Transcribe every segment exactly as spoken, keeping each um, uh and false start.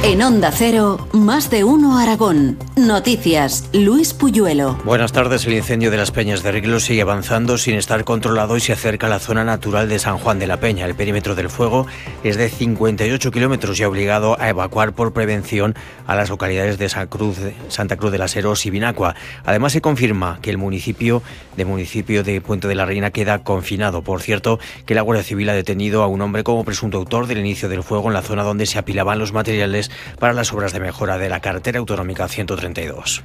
En Onda Cero, Más de Uno Aragón. Noticias, Luis Puyuelo. Buenas tardes. El incendio de las Peñas de Riglos sigue avanzando sin estar controlado y se acerca a la zona natural de San Juan de la Peña. El perímetro del fuego es de cincuenta y ocho kilómetros y ha obligado a evacuar por prevención a las localidades de Santa Cruz, Santa Cruz de las Heros y Vinacua. Además, se confirma que el municipio de municipio de Puente de la Reina queda confinado. Por cierto, que la Guardia Civil ha detenido a un hombre como presunto autor del inicio del fuego en la zona donde se apilaban los materiales para las obras de mejora de la carretera autonómica ciento treinta y dos.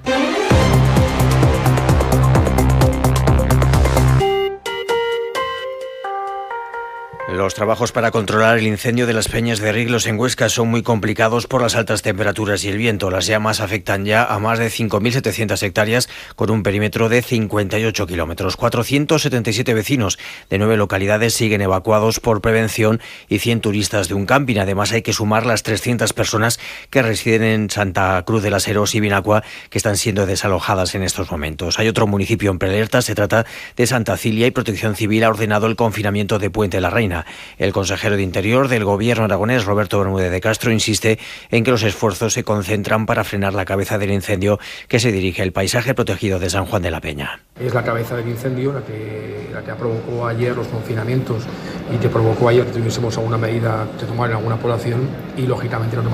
Los trabajos para controlar el incendio de las Peñas de Riglos en Huesca son muy complicados por las altas temperaturas y el viento. Las llamas afectan ya a más de cinco mil setecientas hectáreas con un perímetro de cincuenta y ocho kilómetros. cuatrocientos setenta y siete vecinos de nueve localidades siguen evacuados por prevención y cien turistas de un camping. Además, hay que sumar las trescientas personas que residen en Santa Cruz de las Heros y Vinacua que están siendo desalojadas en estos momentos. Hay otro municipio en prealerta, se trata de Santa Cilia, y Protección Civil ha ordenado el confinamiento de Puente de la Reina. El consejero de Interior del Gobierno aragonés, Roberto Bermúdez de Castro, insiste en que los esfuerzos se concentran para frenar la cabeza del incendio que se dirige al paisaje protegido de San Juan de la Peña. Es la cabeza del incendio la que, la que provocó ayer los confinamientos y que provocó ayer que tuviésemos alguna medida que tomar en alguna población y, lógicamente, no